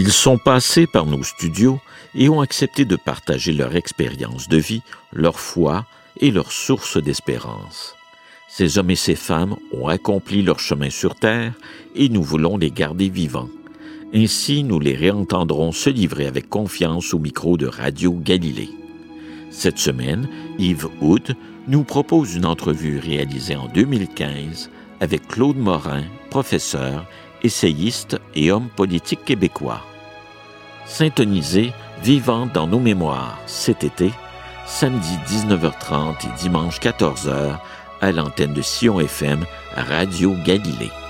Ils sont passés par nos studios et ont accepté de partager leur expérience de vie, leur foi et leur source d'espérance. Ces hommes et ces femmes ont accompli leur chemin sur Terre et nous voulons les garder vivants. Ainsi, nous les réentendrons se livrer avec confiance au micro de Radio Galilée. Cette semaine, Yves Houd nous propose une entrevue réalisée en 2015 avec Claude Morin, professeur, essayiste et homme politique québécois. Syntonisez Vivant dans nos mémoires cet été, samedi 19h30 et dimanche 14h à l'antenne de Sion FM, Radio Galilée.